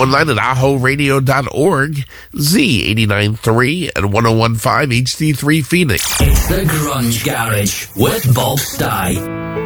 online at ahoradio.org, Z89.3 and 101.5 HD3 Phoenix. It's the Grunge Garage with Bob Stye.